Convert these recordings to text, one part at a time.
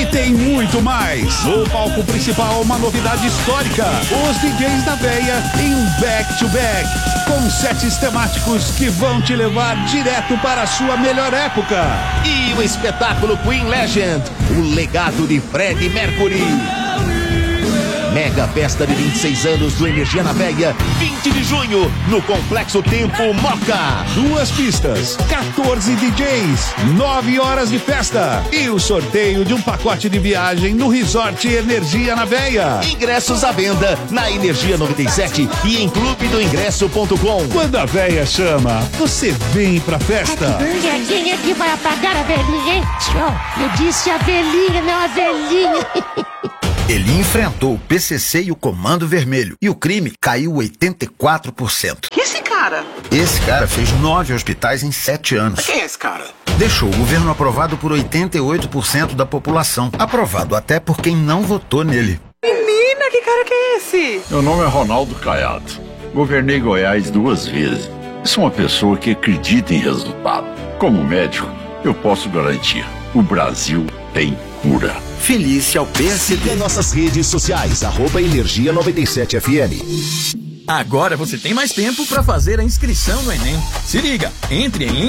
tem muito mais. No palco principal, uma novidade histórica. Os DJs da Veia em um back-to-back, com sets temáticos que vão te levar direto para a sua melhor época. E o espetáculo Queen Legend, o legado de Freddie Mercury. Mega festa de 26 anos do Energia na Veia, 20 de junho, no Complexo Tempo Moca. 2 pistas, 14 DJs, 9 horas de festa e o sorteio de um pacote de viagem no Resort Energia na Veia. Ingressos à venda na Energia 97 e em clubedoingresso.com. Quando a Veia chama, você vem pra festa. Quem é que vai apagar a velhinha, hein? Eu disse a velhinha, não a velhinha. Ele enfrentou o PCC e o Comando Vermelho e o crime caiu 84%. E esse cara? Esse cara fez 9 hospitais em 7 anos. Quem é esse cara? Deixou o governo aprovado por 88% da população. Aprovado até por quem não votou nele. Menina, que cara que é esse? Meu nome é Ronaldo Caiado. Governei Goiás 2 vezes. Sou uma pessoa que acredita em resultado. Como médico, eu posso garantir: o Brasil tem cura. Felícia ao PSD. Siga nossas redes sociais, @Energia 97FM. Agora você tem mais tempo para fazer a inscrição no Enem. Se liga, entre em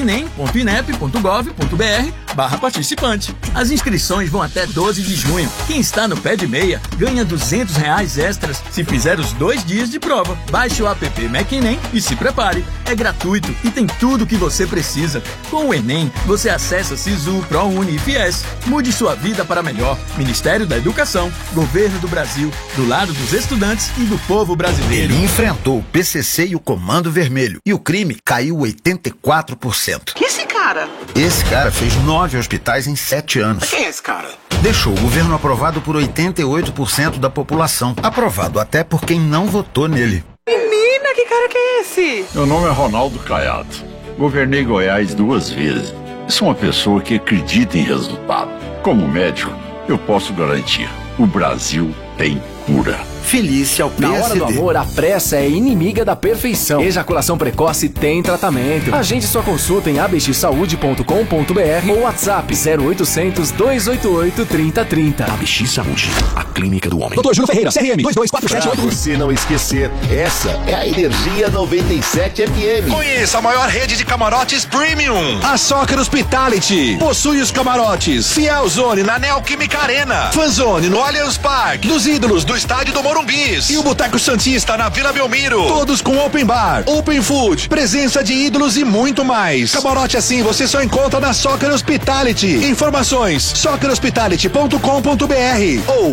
enem.inep.gov.br/participante. As inscrições vão até 12 de junho. Quem está no pé de meia ganha R$200 extras se fizer os 2 dias de prova. Baixe o app MacEnem e se prepare. É gratuito e tem tudo o que você precisa. Com o Enem, você acessa Sisu, ProUni e Fies. Mude sua vida para melhor. Ministério da Educação, Governo do Brasil, do lado dos estudantes e do povo brasileiro. Ele enfrentou o PCC e o Comando Vermelho e o crime caiu 84%. E esse cara? Esse cara fez 9 hospitais em 7 anos. Quem é esse cara? Deixou o governo aprovado por 88% da população. Aprovado até por quem não votou nele. Menina, que cara que é esse? Meu nome é Ronaldo Caiado. Governei Goiás 2 vezes. Sou uma pessoa que acredita em resultado. Como médico, eu posso garantir: o Brasil tem cura. Felícia ao PSD. Na hora do amor, a pressa é inimiga da perfeição. Ejaculação precoce tem tratamento. Agende sua consulta em abxsaude.com.br ou WhatsApp 0800 288 3030. ABX Saúde, a clínica do homem. Doutor Júlio Ferreira, CRM 224788. Pra você não esquecer, essa é a Energia 97FM. Conheça a maior rede de camarotes premium. A Soccer Hospitality possui os camarotes Fiel Zone na Neoquímica Arena, Fanzone no Allianz Parque, dos ídolos do estádio do Morumbis e o Boteco Santista na Vila Belmiro. Todos com open bar, open food, presença de ídolos e muito mais. Camarote assim você só encontra na Soccer Hospitality. Informações: soccerhospitality.com.br ou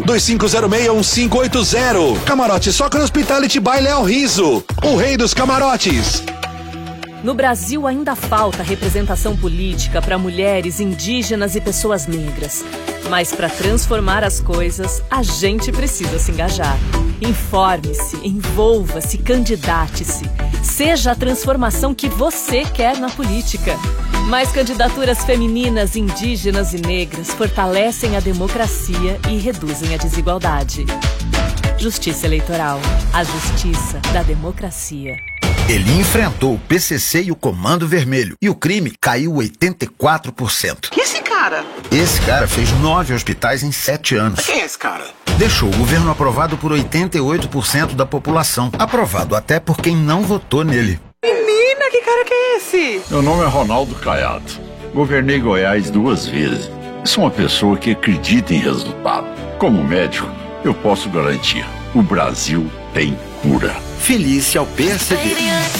25061580. Camarote Soccer Hospitality by Léo Riso, o rei dos camarotes. No Brasil ainda falta representação política para mulheres, indígenas e pessoas negras. Mas para transformar as coisas, a gente precisa se engajar. Informe-se, envolva-se, candidate-se. Seja a transformação que você quer na política. Mais candidaturas femininas, indígenas e negras fortalecem a democracia e reduzem a desigualdade. Justiça Eleitoral. A justiça da democracia. Ele enfrentou o PCC e o Comando Vermelho e o crime caiu 84%. E esse cara? Esse cara fez 9 hospitais em 7 anos. Quem é esse cara? Deixou o governo aprovado por 88% da população. Aprovado até por quem não votou nele. Menina, que cara que é esse? Meu nome é Ronaldo Caiado. Governei Goiás 2 vezes. Sou uma pessoa que acredita em resultado. Como médico, eu posso garantir: o Brasil tem cura. Felícia ao PSD.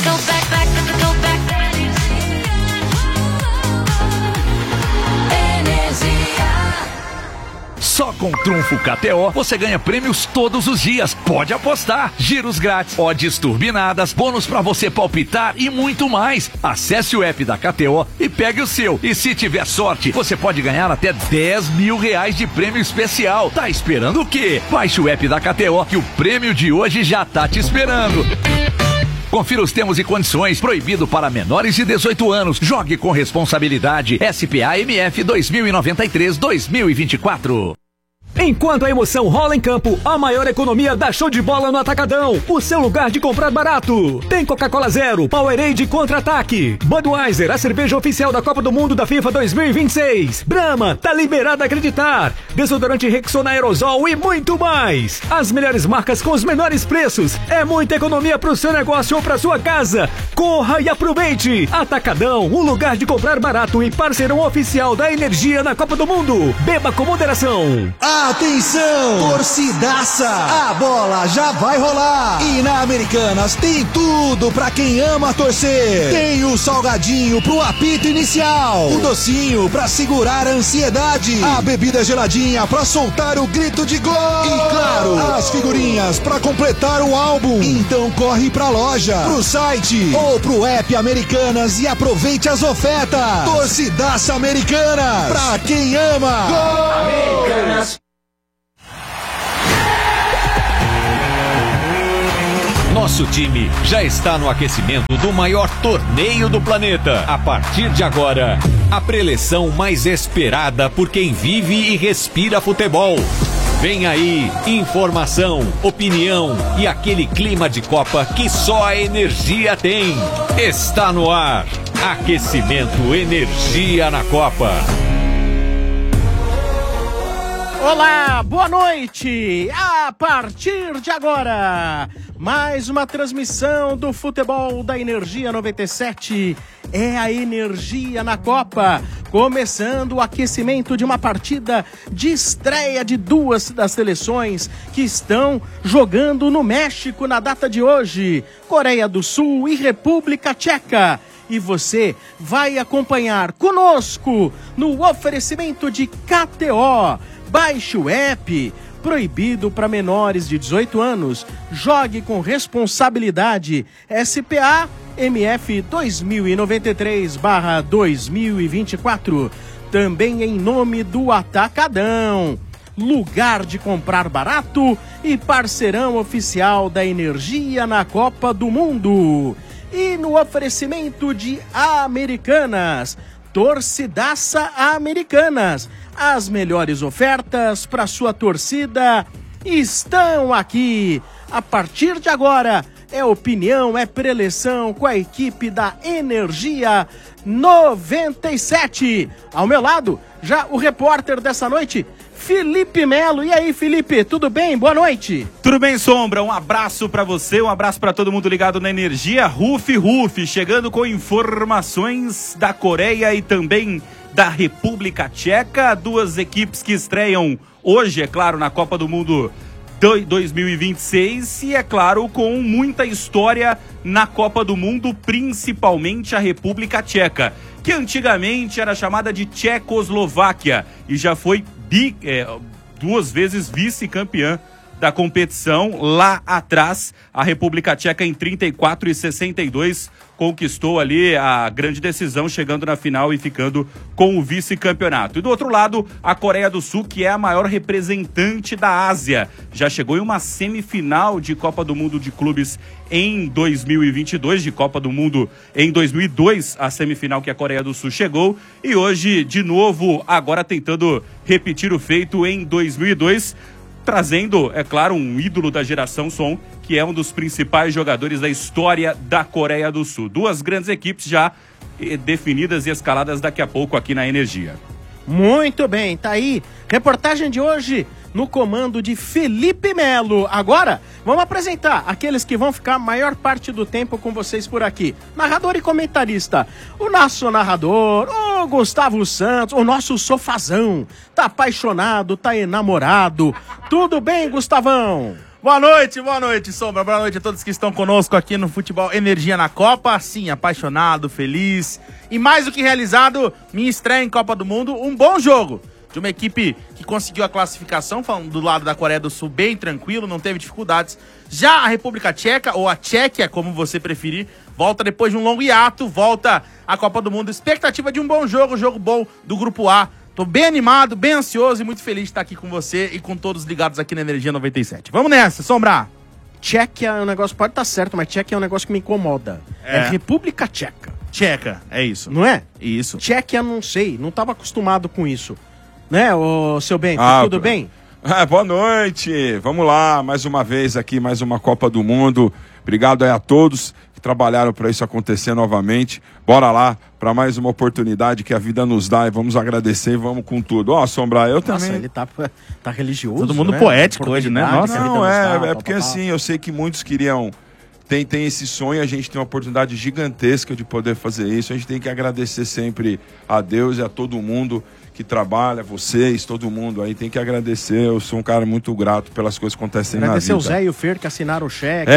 Só com Trunfo KTO você ganha prêmios todos os dias. Pode apostar. Giros grátis, odds turbinadas, bônus pra você palpitar e muito mais. Acesse o app da KTO e pegue o seu. E se tiver sorte, você pode ganhar até R$10 mil de prêmio especial. Tá esperando o quê? Baixe o app da KTO que o prêmio de hoje já tá te esperando. Confira os termos e condições. Proibido para menores de 18 anos. Jogue com responsabilidade. SPA MF 2093-2024. Enquanto a emoção rola em campo, a maior economia dá show de bola no Atacadão. O seu lugar de comprar barato. Tem Coca-Cola Zero, Powerade Contra-Ataque, Budweiser, a cerveja oficial da Copa do Mundo da FIFA 2026. Brahma, tá liberado a acreditar. Desodorante Rexona Aerosol e muito mais. As melhores marcas com os menores preços. É muita economia pro seu negócio ou pra sua casa. Corra e aproveite. Atacadão, um lugar de comprar barato e parceirão oficial da energia na Copa do Mundo. Beba com moderação. Atenção, torcidaça, a bola já vai rolar. E na Americanas tem tudo pra quem ama torcer. Tem o salgadinho pro apito inicial, o docinho pra segurar a ansiedade, a bebida geladinha pra soltar o grito de gol e, claro, as figurinhas pra completar o álbum. Então corre pra loja, pro site ou pro app Americanas e aproveite as ofertas. Torcidaça Americanas, pra quem ama. Gol! Americanas. Nosso time já está no aquecimento do maior torneio do planeta. A partir de agora, a preleção mais esperada por quem vive e respira futebol. Vem aí, informação, opinião e aquele clima de Copa que só a Energia tem. Está no ar, Aquecimento Energia na Copa. Olá, boa noite! A partir de agora, mais uma transmissão do futebol da Energia 97. É a Energia na Copa, começando o aquecimento de uma partida de estreia de duas das seleções que estão jogando no México na data de hoje. Coreia do Sul e República Tcheca. E você vai acompanhar conosco no oferecimento de KTO. Baixe o app, proibido para menores de 18 anos. Jogue com responsabilidade. SPA MF 2093/2024. Também em nome do Atacadão. Lugar de comprar barato e parceirão oficial da Energia na Copa do Mundo. E no oferecimento de Americanas. Torcidaça Americanas. As melhores ofertas para sua torcida estão aqui. A partir de agora, é opinião, é preleção com a equipe da Energia 97. Ao meu lado, já o repórter dessa noite, Felipe Melo. E aí, Felipe, tudo bem? Boa noite. Tudo bem, Sombra? Um abraço pra você, um abraço pra todo mundo ligado na Energia. Ruf, chegando com informações da Coreia e também da República Tcheca. Duas equipes que estreiam hoje, é claro, na Copa do Mundo 2026 e, é claro, com muita história na Copa do Mundo, principalmente a República Tcheca, que antigamente era chamada de Tchecoslováquia e já foi duas vezes vice-campeã da competição. Lá atrás, a República Tcheca em 34 e 62 conquistou ali a grande decisão, chegando na final e ficando com o vice-campeonato. E do outro lado, a Coreia do Sul, que é a maior representante da Ásia, já chegou em uma semifinal de Copa do Mundo de Clubes em 2022, de Copa do Mundo em 2002, a semifinal que a Coreia do Sul chegou, e hoje, de novo, agora tentando repetir o feito em 2002, trazendo, é claro, um ídolo da geração Son, que é um dos principais jogadores da história da Coreia do Sul. Duas grandes equipes já definidas e escaladas daqui a pouco aqui na Energia. Muito bem, tá aí. Reportagem de hoje no comando de Felipe Melo. Agora, vamos apresentar aqueles que vão ficar a maior parte do tempo com vocês por aqui. Narrador e comentarista. O nosso narrador, o Gustavo Santos, o nosso sofazão. Tá apaixonado, tá enamorado. Tudo bem, Gustavão? Boa noite, Sombra. Boa noite a todos que estão conosco aqui no Futebol Energia na Copa. Sim, apaixonado, feliz e mais do que realizado, minha estreia em Copa do Mundo, um bom jogo de uma equipe que conseguiu a classificação, falando do lado da Coreia do Sul, bem tranquilo, não teve dificuldades. Já a República Tcheca, ou a Tchequia, como você preferir, volta depois de um longo hiato, volta à Copa do Mundo. Expectativa de um bom jogo bom do Grupo A. Tô bem animado, bem ansioso e muito feliz de estar aqui com você e com todos ligados aqui na Energia 97. Vamos nessa, Sombra! Tchequia é um negócio, pode estar certo, mas Tchequia é um negócio que me incomoda. É República Tcheca. Tcheca, é isso. Não é? Isso. Tchequia, não sei, não estava acostumado com isso. Né, ô seu bem? Tudo bem? Boa noite, vamos lá, mais uma vez aqui, mais uma Copa do Mundo. Obrigado aí a todos que trabalharam para isso acontecer novamente. Bora lá para mais uma oportunidade que a vida nos dá e vamos agradecer e vamos com tudo. Sombra, eu também... Nossa, ele tá religioso, todo mundo né? poético hoje, né? Nossa, não, é porque assim, eu sei que muitos queriam... Tem esse sonho, a gente tem uma oportunidade gigantesca de poder fazer isso. A gente tem que agradecer sempre a Deus e a todo mundo que trabalha, vocês, todo mundo aí tem que agradecer. Eu sou um cara muito grato pelas coisas que acontecem na vida. Agradecer o Zé e o Fer que assinaram o cheque.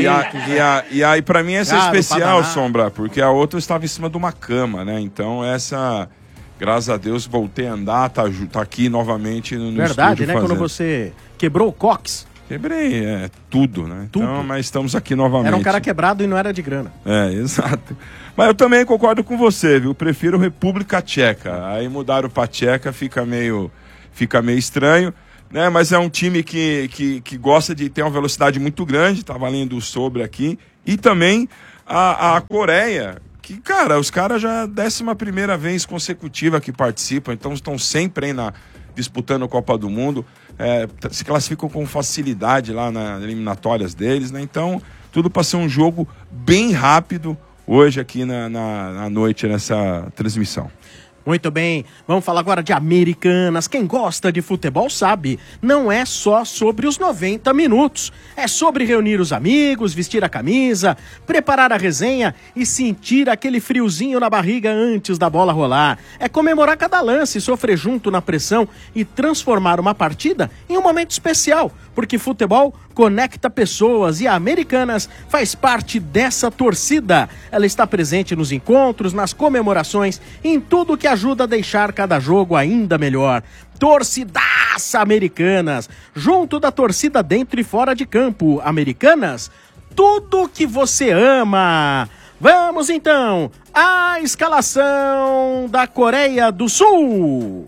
E aí pra mim essa é especial, Sombra, porque a outra estava em cima de uma cama, né? Então essa, graças a Deus, voltei a andar, tá aqui novamente no Verdade, estúdio né? fazendo. Quando você quebrou o cox. Quebrei, tudo, né? Tudo. Então, mas estamos aqui novamente. Era um cara quebrado e não era de grana. Exato. Mas eu também concordo com você, viu? Prefiro República Tcheca. Aí mudaram pra Tcheca, fica meio estranho, né? Mas é um time que gosta de ter uma velocidade muito grande, tava lendo sobre aqui. E também a Coreia, que, cara, os caras já 11ª vez consecutiva que participam, então estão sempre aí disputando a Copa do Mundo. Se classificam com facilidade lá nas eliminatórias deles, né? Então, tudo para ser um jogo bem rápido hoje aqui na noite, nessa transmissão. Muito bem, vamos falar agora de Americanas. Quem gosta de futebol sabe, não é só sobre os 90 minutos. É sobre reunir os amigos, vestir a camisa, preparar a resenha e sentir aquele friozinho na barriga antes da bola rolar. É comemorar cada lance, sofrer junto na pressão e transformar uma partida em um momento especial. Porque futebol conecta pessoas e a Americanas faz parte dessa torcida. Ela está presente nos encontros, nas comemorações, em tudo que ajuda a deixar cada jogo ainda melhor. Torcidaça Americanas, junto da torcida dentro e fora de campo. Americanas, tudo que você ama. Vamos então à escalação da Coreia do Sul.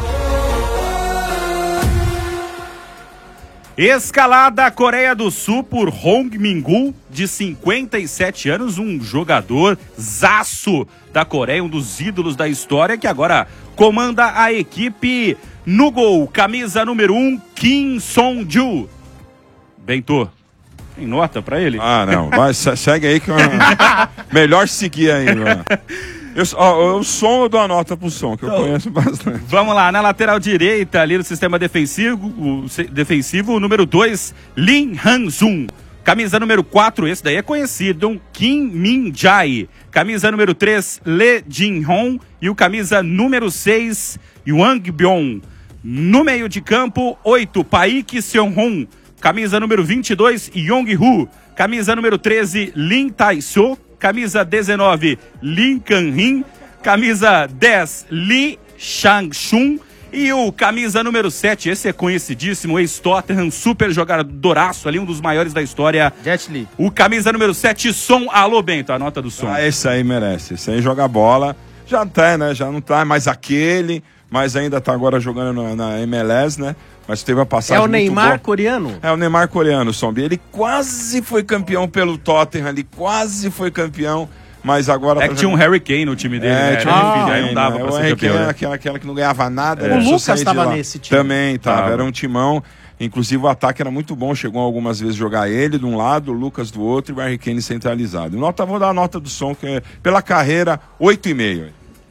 Escalada Coreia do Sul por Hong Min-gu, de 57 anos, um jogador zaço da Coreia, um dos ídolos da história, que agora comanda a equipe. No gol, camisa número 1, Kim Song-ju. Bento, tem nota pra ele? Não, vai, segue aí que melhor seguir aí, mano. O som eu dou a nota pro som, que eu conheço bastante. Vamos lá, na lateral direita, ali no sistema defensivo, o número 2, Lim Han-sung. Camisa número 4, esse daí é conhecido, Kim Min-jae. Camisa número 3, Lee Jin-hong. E o camisa número 6, Wang Byung. No meio de campo, 8, Paik Seong-hong. Camisa número 22, Yong-hu. Camisa número 13, Lin Tai-soo. Camisa 19, Lin Kan-hin. Camisa 10, Lee Shang-chun. E o camisa número 7, esse é conhecidíssimo, ex-Tottenham, super jogadoraço ali, um dos maiores da história. Jet Li. O camisa número 7, Son. Alô, Bento, a nota do Son. Esse aí merece, esse aí joga bola. Já tá, né? Já não tá mais aquele, mas ainda tá agora jogando na MLS, né? Mas teve uma passagem muito boa. É o Neymar boa. coreano? É o Neymar coreano, Sombi. Ele quase foi campeão pelo Tottenham, ele quase foi campeão, mas agora... que tinha um Harry Kane no time dele, né? Aí não dava pra ser campeão. Né? Aquela que não ganhava nada. O Lucas estava nesse time. Também estava, era um timão. Inclusive o ataque era muito bom, chegou algumas vezes jogar ele de um lado, o Lucas do outro e o Harry Kane centralizado. Vou dar a nota do Som, que é, pela carreira, 8,5.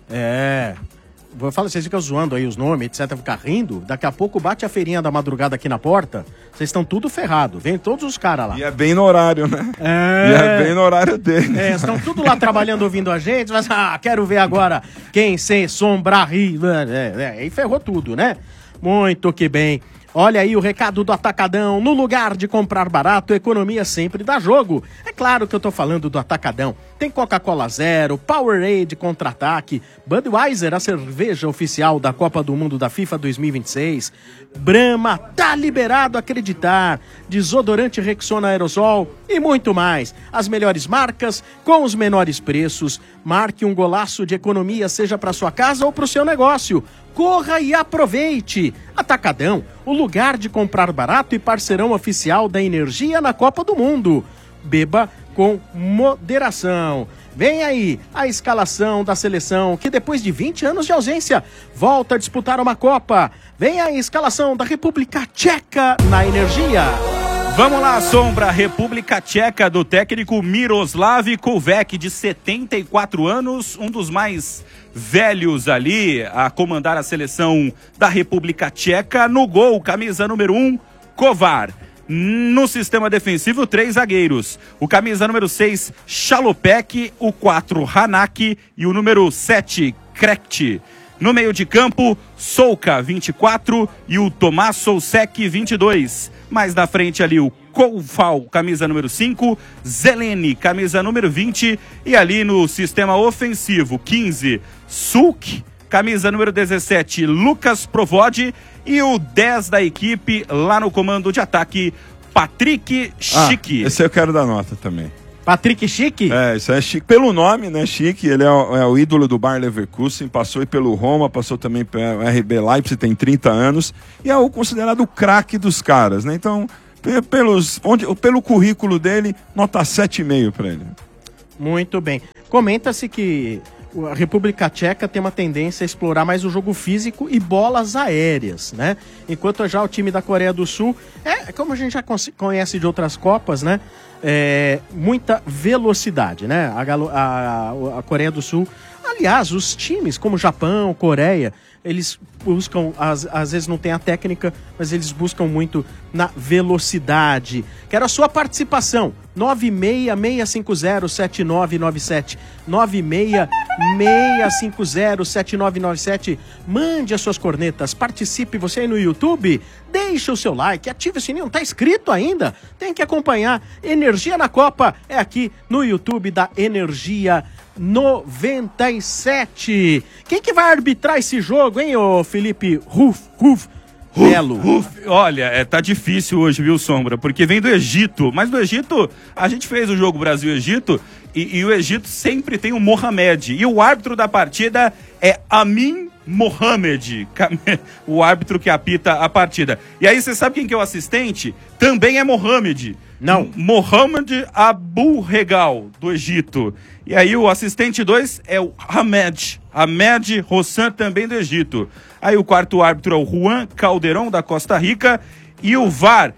Vou falar, vocês ficam zoando aí os nomes, etc, ficar rindo, daqui a pouco bate a feirinha da madrugada aqui na porta, vocês estão tudo ferrado, vem todos os caras lá. E é bem no horário, né? E é bem no horário dele. Estão tudo lá trabalhando, ouvindo a gente, mas quero ver agora quem sem sombra rir, aí ferrou tudo, né? Muito que bem. Olha aí o recado do Atacadão. No lugar de comprar barato, economia sempre dá jogo. É claro que eu tô falando do Atacadão. Tem Coca-Cola Zero, Powerade Contra-Ataque, Budweiser, a cerveja oficial da Copa do Mundo da FIFA 2026. Brahma, tá liberado acreditar. Desodorante Rexona Aerosol e muito mais. As melhores marcas com os menores preços. Marque um golaço de economia, seja para sua casa ou para o seu negócio. Corra e aproveite! Atacadão, o lugar de comprar barato e parceirão oficial da energia na Copa do Mundo. Beba com moderação. Vem aí a escalação da seleção que depois de 20 anos de ausência volta a disputar uma Copa. Vem aí a escalação da República Tcheca na Energia. Vamos lá, Sombra. República Tcheca do técnico Miroslav Kovac, de 74 anos, um dos mais velhos ali a comandar a seleção da República Tcheca. No gol, camisa número 1, Kovar. No sistema defensivo, 3 zagueiros. O camisa número 6, Chalopek, o 4, Hanak e o número 7, Krekt. No meio de campo, Souka, 24 e o Tomás Sousek, 22. Mais na frente ali o Koufal, camisa número 5, Zeleni, camisa número 20 e ali no sistema ofensivo, 15, Suk, camisa número 17, Lucas Provod e o 10 da equipe lá no comando de ataque, Patrick Schick. Esse eu quero dar nota também. Patrick Schick? Isso é Schick. Pelo nome, né, Schick, ele é o ídolo do Bayer Leverkusen, passou aí pelo Roma, passou também pelo RB Leipzig, tem 30 anos, e é o considerado o craque dos caras, né? Então, pelo currículo dele, nota 7,5 para ele. Muito bem. Comenta-se que a República Tcheca tem uma tendência a explorar mais o jogo físico e bolas aéreas, né? Enquanto já o time da Coreia do Sul, como a gente já conhece de outras Copas, né? Muita velocidade, né? A Coreia do Sul, aliás, os times como Japão, Coreia, eles buscam, às vezes não tem a técnica, mas eles buscam muito na velocidade. Quero a sua participação, 966507997, 966507997, mande as suas cornetas, participe você aí no YouTube, deixa o seu like, ative o sininho, não tá inscrito ainda? Tem que acompanhar Energia na Copa, é aqui no YouTube da Energia 97. Quem que vai arbitrar esse jogo, hein, ô Felipe Melo? Olha, tá difícil hoje, viu, Sombra? Porque vem do Egito, mas do Egito, a gente fez o jogo Brasil-Egito e o Egito sempre tem o Mohamed. E o árbitro da partida é Amin Mohamed, o árbitro que apita a partida. E aí você sabe quem que é o assistente? Também é Mohamed. Não. Mohamed Abu Regal, do Egito. E aí o assistente 2 é o Ahmed Hossan, também do Egito. Aí o quarto árbitro é o Juan Calderón, da Costa Rica. E o VAR,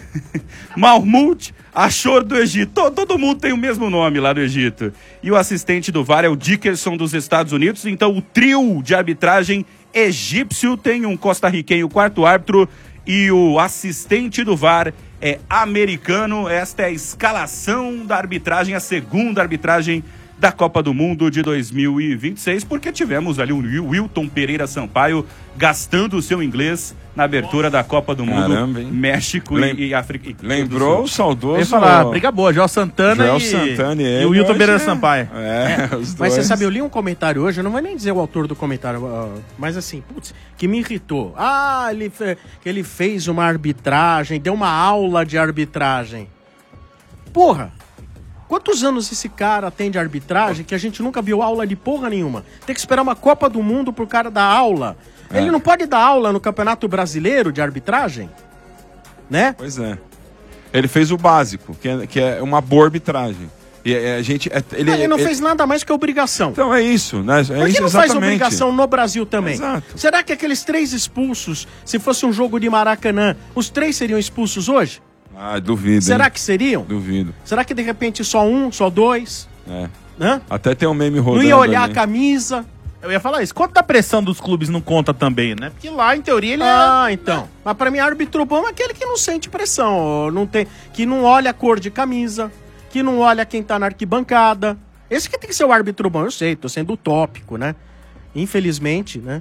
Mahmoud Ashor, do Egito. Todo mundo tem o mesmo nome lá do Egito. E o assistente do VAR é o Dickerson, dos Estados Unidos. Então o trio de arbitragem egípcio tem um costarriquenho, quarto árbitro, e o assistente do VAR é americano. Esta é a escalação da arbitragem, a segunda arbitragem da Copa do Mundo de 2026, porque tivemos ali o Wilton Pereira Sampaio gastando o seu inglês na abertura da Copa do Mundo. Caramba, hein? México e África. Lembrou o saudoso... Eu ia falar, briga boa, Joel Santana e o Wilton Pereira Sampaio. Os dois. Mas você sabe, eu li um comentário hoje, eu não vou nem dizer o autor do comentário, mas assim, putz, que me irritou. Ele fez uma arbitragem, deu uma aula de arbitragem. Porra! Quantos anos esse cara tem de arbitragem que a gente nunca viu aula de porra nenhuma? Tem que esperar uma Copa do Mundo pro cara dar aula. Ele não pode dar aula no Campeonato Brasileiro de arbitragem? Né? Pois é. Ele fez o básico, que é uma boa arbitragem. E ele não fez nada mais que obrigação. Então é isso, né? Por que não faz obrigação no Brasil também? Exato. Será que aqueles 3 expulsos, se fosse um jogo de Maracanã, os 3 seriam expulsos hoje? Duvido. Será hein? que seriam? Duvido. Será que de repente só 1, só 2? Hã? Até tem um meme rodando. Não ia olhar a camisa? Eu ia falar isso. Quanto da pressão dos clubes não conta também, né? Porque lá, em teoria, ele então. Mas pra mim, árbitro bom é aquele que não sente pressão, que não olha a cor de camisa, que não olha quem tá na arquibancada. Esse que tem que ser o árbitro bom, eu sei, tô sendo utópico, né? Infelizmente, né?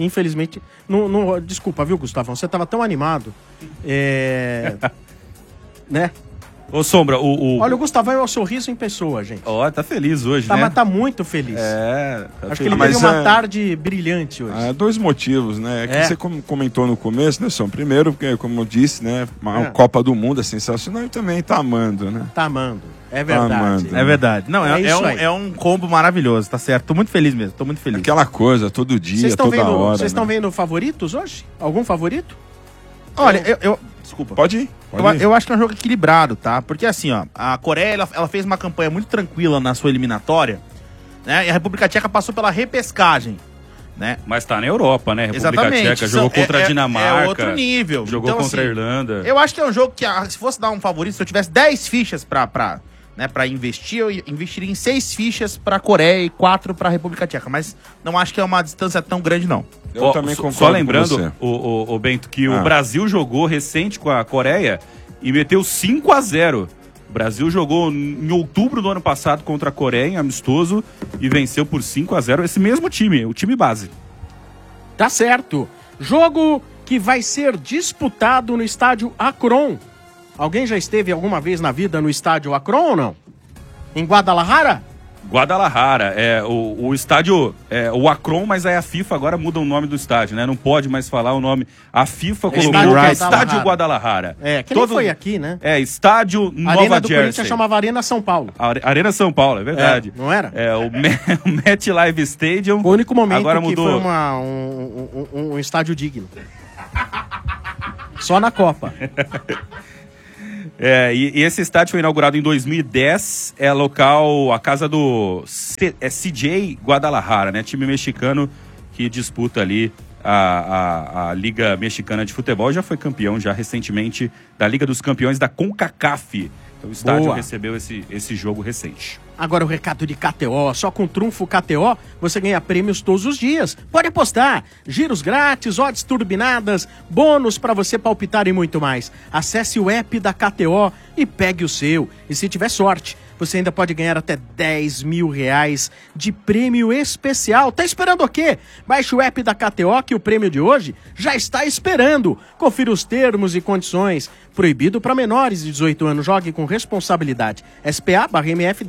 Desculpa, viu, Gustavão? Você tava tão animado. Né? Ô, Sombra, Olha, o Gustavão é o sorriso em pessoa, gente. Tá feliz hoje, né? Mas tá muito feliz. Acho que ele teve uma tarde brilhante hoje. 2 motivos, né? Que você comentou no começo, né, Som? Primeiro, porque, como eu disse, né? A Copa do Mundo é sensacional e também tá amando, né? Tá amando. É verdade. Tá amando, né? É verdade. Não, é um combo maravilhoso, tá certo? Tô muito feliz mesmo, tô muito feliz. Aquela coisa, todo dia, toda hora. Vocês estão vendo favoritos hoje? Algum favorito? Olha, Desculpa. Pode ir. Eu acho que é um jogo equilibrado, tá? Porque assim, ó, a Coreia, ela fez uma campanha muito tranquila na sua eliminatória, né? E a República Tcheca passou pela repescagem, né? Mas tá na Europa, né? República Exatamente. Tcheca jogou contra a Dinamarca. É outro nível. Jogou então, contra assim, a Irlanda. Eu acho que é um jogo que, se fosse dar um favorito, se eu tivesse 10 fichas pra investir, eu investiria em 6 fichas pra Coreia e 4 pra República Tcheca. Mas não acho que é uma distância tão grande, não. Eu também concordo só lembrando, com você. o Bento, que o Brasil jogou recente com a Coreia e meteu 5-0. O Brasil jogou em outubro do ano passado contra a Coreia, em amistoso, e venceu por 5-0 esse mesmo time, o time base. Tá certo. Jogo que vai ser disputado no estádio Akron. Alguém já esteve alguma vez na vida no estádio Akron ou não? Em Guadalajara? Guadalajara, o estádio é o Akron, mas aí a FIFA agora muda o nome do estádio, né? Não pode mais falar o nome. A FIFA colocou Estádio Guadalajara. Que nem foi aqui, né? Estádio Nova Jersey. A Arena do Corinthians chamava Arena São Paulo. Arena São Paulo, é verdade. Não era? O MetLife Stadium. O único momento agora que mudou. foi um estádio digno. Só na Copa. E esse estádio foi inaugurado em 2010, é local, a casa do CJ Guadalajara, né? Time mexicano que disputa ali a Liga Mexicana de Futebol, já foi campeão já recentemente da Liga dos Campeões da CONCACAF. Então o estádio recebeu esse jogo recente. Agora o recado de KTO, só com trunfo KTO você ganha prêmios todos os dias. Pode apostar, giros grátis, odds turbinadas, bônus para você palpitar e muito mais. Acesse o app da KTO e pegue o seu. E se tiver sorte, você ainda pode ganhar até R$10 mil de prêmio especial. Tá esperando o quê? Baixe o app da KTO que o prêmio de hoje já está esperando. Confira os termos e condições. Proibido para menores de 18 anos. Jogue com responsabilidade. SPA/MF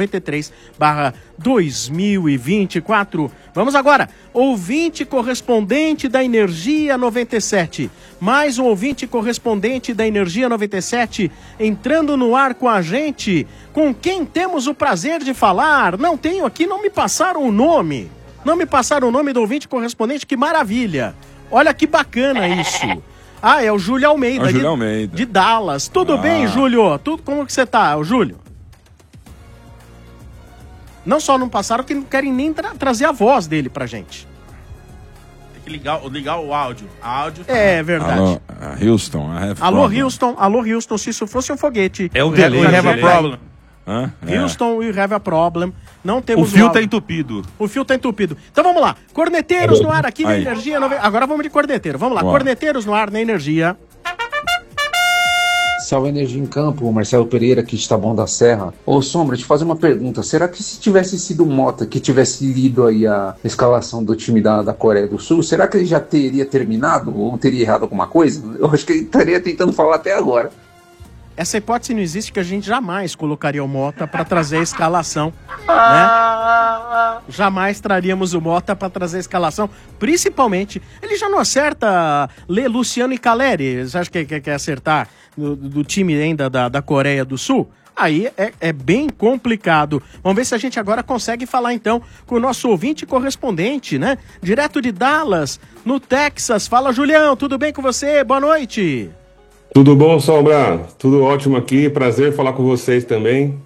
2093/2024. Vamos agora. Ouvinte correspondente da Energia 97. Mais um ouvinte correspondente da Energia 97 entrando no ar com a gente. Com quem temos o prazer de falar? Não tenho aqui, não me passaram o nome. Não me passaram o nome do ouvinte correspondente, que maravilha. Olha que bacana isso. É o Júlio Almeida, de Dallas. Tudo bem, Júlio? Como que você tá, Júlio? Não só não passaram, que não querem nem trazer a voz dele pra gente. Tem que ligar o áudio. É verdade. Houston. Alô, Houston, se isso fosse um foguete. É o delay. We have a problem. Houston, we have a problem. Não temos o fio tá entupido. O fio tá entupido. Então vamos lá. Corneteiros no ar aqui na Energia. Agora vamos de corneteiro. Vamos lá. Corneteiros no ar na Energia. Salve Energia em Campo, Marcelo Pereira aqui de Taboão da Serra. Ô Sombra, te fazer uma pergunta. Será que se tivesse sido o Mota que tivesse lido aí a escalação do time da Coreia do Sul, será que ele já teria terminado ou teria errado alguma coisa? Eu acho que ele estaria tentando falar até agora. Essa hipótese não existe, que a gente jamais colocaria o Mota para trazer a escalação, né? Jamais traríamos o Mota para trazer a escalação, principalmente, ele já não acerta ler Luciano e Caleri. Você acha que quer acertar do time ainda da Coreia do Sul? Aí é bem complicado. Vamos ver se a gente agora consegue falar então com o nosso ouvinte correspondente, né? Direto de Dallas, no Texas. Fala, Julião, tudo bem com você? Boa noite. Tudo bom, Sombra? Tudo ótimo aqui, prazer falar com vocês também.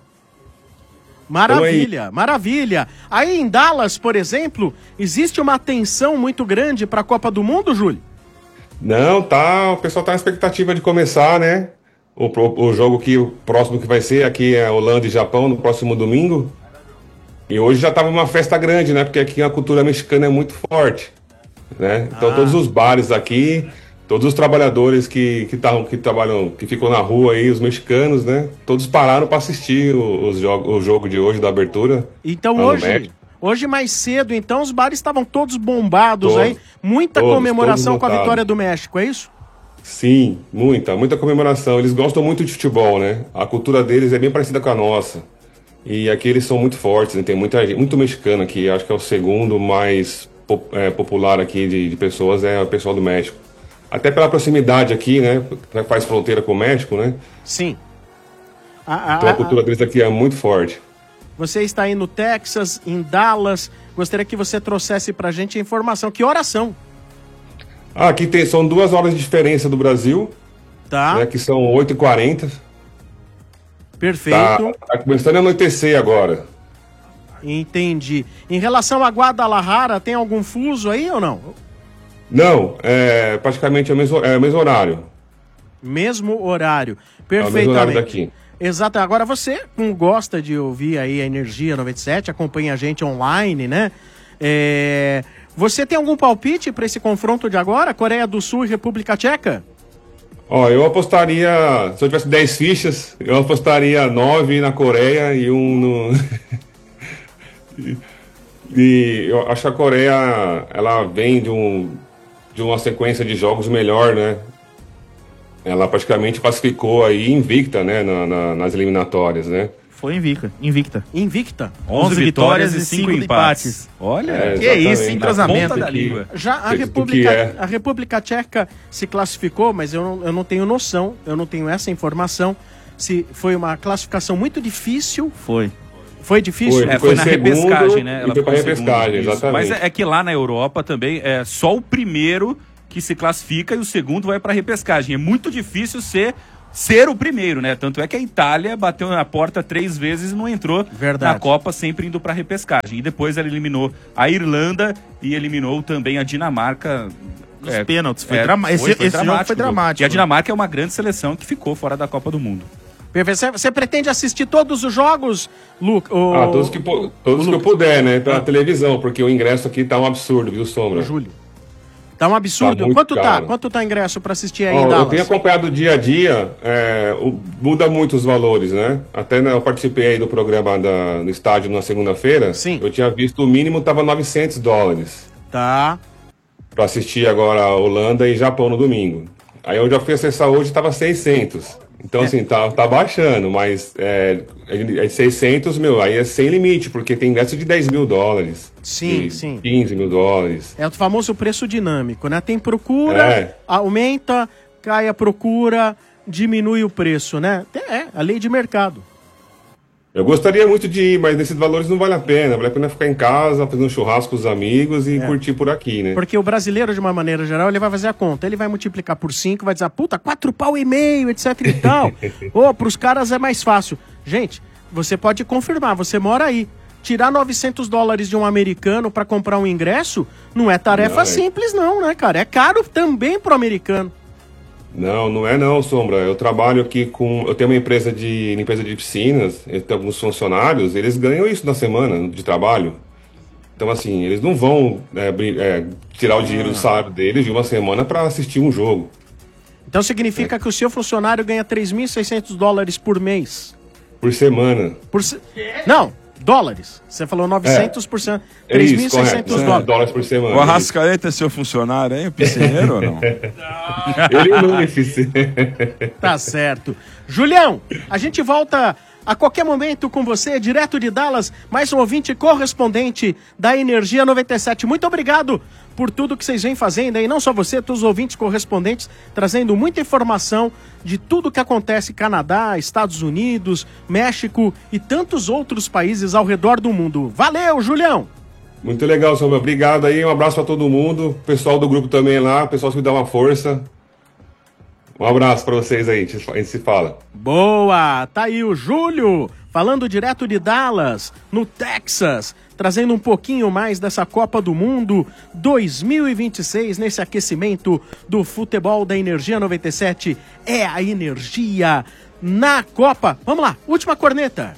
Maravilha, maravilha. Aí em Dallas, por exemplo, existe uma tensão muito grande para a Copa do Mundo, Júlio? Não, o pessoal tá na expectativa de começar, né? O jogo o próximo que vai ser aqui é Holanda e Japão, no próximo domingo. E hoje já tava uma festa grande, né? Porque aqui a cultura mexicana é muito forte, né? Então todos os bares aqui... Todos os trabalhadores que trabalham, que ficam na rua aí, os mexicanos, né? Todos pararam para assistir o jogo de hoje, da abertura. Então hoje mais cedo, então, os bares estavam todos bombados aí. Muita comemoração com a vitória do México, é isso? Sim, muita comemoração. Eles gostam muito de futebol, né? A cultura deles é bem parecida com a nossa. E aqui eles são muito fortes, né? Tem muito mexicano aqui. Acho que é o segundo mais popular aqui de pessoas, é o pessoal do México. Até pela proximidade aqui, né? Faz fronteira com o México, né? Sim. Então a cultura deles aqui é muito forte. Você está aí no Texas, em Dallas. Gostaria que você trouxesse pra gente a informação. Que horas são? Aqui são 2 horas de diferença do Brasil. Tá. Né, que são 8h40. Perfeito. Tá começando a anoitecer agora. Entendi. Em relação a Guadalajara, tem algum fuso aí ou não? Não, é praticamente o mesmo horário. Mesmo horário. É o Perfeitamente. mesmo horário daqui. Exato. Agora você gosta de ouvir aí a Energia 97, acompanha a gente online, né? Você tem algum palpite para esse confronto de agora? Coreia do Sul e República Tcheca? Ó, eu apostaria, se eu tivesse 10 fichas, eu apostaria 9 na Coreia e 1 no... E eu acho que a Coreia, ela vem de uma sequência de jogos melhor, né? Ela praticamente classificou aí invicta, né, nas eliminatórias, né? Foi invicta. 11 vitórias e 5 empates. Olha, que isso, entrosamento. Da língua. Já a República Tcheca se classificou, mas eu não tenho noção, eu não tenho essa informação, se foi uma classificação muito difícil. Foi difícil? Foi na repescagem, né? Ela foi pra repescagem, exatamente. Mas é que lá na Europa também é só o primeiro que se classifica e o segundo vai pra repescagem. É muito difícil ser o primeiro, né? Tanto é que a Itália bateu na porta 3 vezes e não entrou na Copa, sempre indo pra repescagem. E depois ela eliminou a Irlanda e eliminou também a Dinamarca. Nos pênaltis. Esse jogo foi dramático. E a Dinamarca é uma grande seleção que ficou fora da Copa do Mundo. Você pretende assistir todos os jogos, Luca? Todos que eu puder, né? Pela televisão, porque o ingresso aqui tá um absurdo, viu, Sombra? Júlio. Tá um absurdo. Tá Quanto tá ingresso para assistir aí em Eu Dallas? tenho acompanhado dia a dia, muda muito os valores, né? Até eu participei aí do programa no estádio na segunda-feira. Sim. Eu tinha visto o mínimo tava $900. Tá. Para assistir agora a Holanda e Japão no domingo. Aí eu já fui acessar hoje, tava 600. Então, assim, tá baixando, mas 600, aí é sem limite, porque tem ingresso de $10 mil. Sim. $15 mil. É o famoso preço dinâmico, né? Tem procura, aumenta, cai a procura, diminui o preço, né? A lei de mercado. Eu gostaria muito de ir, mas nesses valores não vale a pena. Vale a pena ficar em casa, fazer um churrasco com os amigos e curtir por aqui, né? Porque o brasileiro, de uma maneira geral, ele vai fazer a conta. Ele vai multiplicar por 5, vai dizer, puta, 4,5 pau, etc e tal. Pros caras é mais fácil. Gente, você pode confirmar, você mora aí. Tirar $900 de um americano pra comprar um ingresso não é tarefa simples não, né, cara? É caro também pro americano. Não é não, Sombra. Eu trabalho aqui eu tenho uma empresa de limpeza de piscinas, eu tenho alguns funcionários, eles ganham isso na semana de trabalho. Então, assim, eles não vão tirar o dinheiro do salário deles de uma semana para assistir um jogo. Então significa que o seu funcionário ganha $3.600 por mês? Por semana. Não, dólares. Você falou 900 por semana. $3.600 por semana. O Arrascaeta é seu funcionário, hein? O piscineiro ou não? Ele não é piscineiro. Tá certo. Julião, a gente volta a qualquer momento com você, direto de Dallas, mais um ouvinte correspondente da Energia 97. Muito obrigado por tudo que vocês vêm fazendo aí, não só você, todos os ouvintes correspondentes, trazendo muita informação de tudo que acontece em Canadá, Estados Unidos, México e tantos outros países ao redor do mundo. Valeu, Julião! Muito legal, Sombra. Obrigado aí, um abraço pra todo mundo, pessoal do grupo também lá, pessoal que me dá uma força. Um abraço pra vocês aí, a gente se fala. Boa! Tá aí o Júlio, falando direto de Dallas, no Texas, trazendo um pouquinho mais dessa Copa do Mundo 2026, nesse aquecimento do futebol da Energia 97. É a energia na Copa. Vamos lá, última corneta.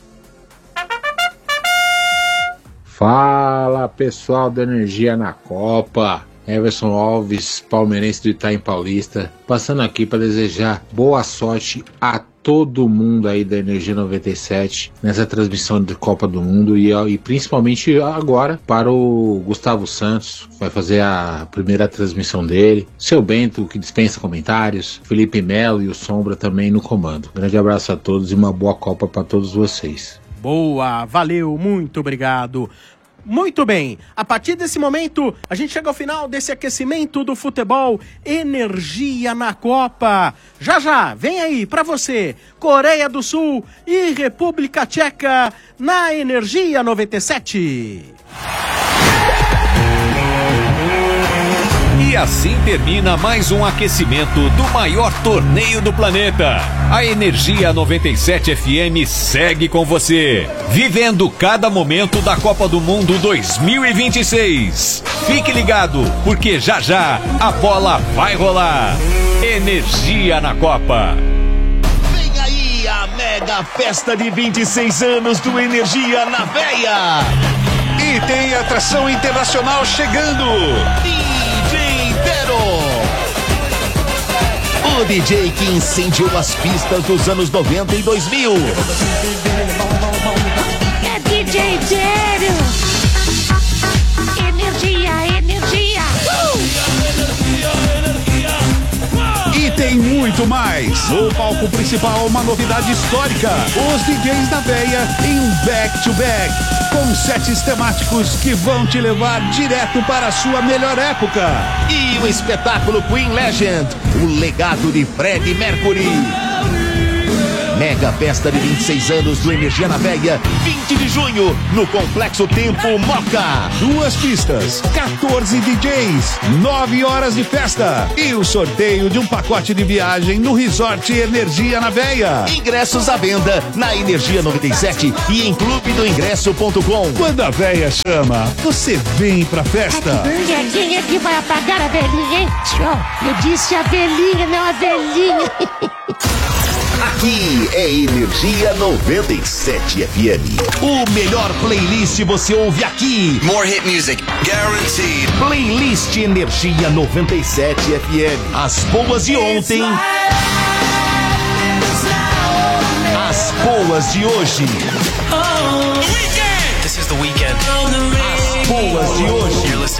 Fala, pessoal da Energia na Copa. Everson Alves, palmeirense do Itaim Paulista, passando aqui para desejar boa sorte a todo mundo aí da Energia 97 nessa transmissão de Copa do Mundo e principalmente agora para o Gustavo Santos, vai fazer a primeira transmissão dele, seu Bento, que dispensa comentários, Felipe Melo e o Sombra também no comando. Grande abraço a todos e uma boa Copa para todos vocês. Boa, valeu, muito obrigado. Muito bem, a partir desse momento, a gente chega ao final desse aquecimento do futebol Energia na Copa. Já, vem aí pra você, Coreia do Sul e República Tcheca na Energia 97. E assim termina mais um aquecimento do maior torneio do planeta. A Energia 97 FM segue com você, vivendo cada momento da Copa do Mundo 2026. Fique ligado, porque já já a bola vai rolar. Energia na Copa. Vem aí a mega festa de 26 anos do Energia na Veia. E tem atração internacional chegando. DJ Tero. O DJ que incendiou as pistas dos anos 90 e 2000. É DJ Tero. Energia, energia. E tem muito mais. No palco principal, uma novidade histórica. Os DJs da Veia em um back-to-back, com sets temáticos que vão te levar direto para a sua melhor época. E o espetáculo Queen Legend, o legado de Freddie Mercury. Mega festa de 26 anos do Energia na Veia, 20 de junho, no Complexo Tempo Moca. 2 pistas, 14 DJs, 9 horas de festa e o sorteio de um pacote de viagem no Resort Energia na Veia. Ingressos à venda na Energia 97 e em clubedoingresso.com. Quando a Veia chama, você vem pra festa. Quem é que vai apagar a velhinha, hein? Eu disse a velhinha, não a velhinha. Aqui é Energia 97 FM. O melhor playlist você ouve aqui. More hit music, guaranteed. Playlist Energia 97 FM. As boas de ontem. As boas de hoje. This is the weekend. As boas de hoje.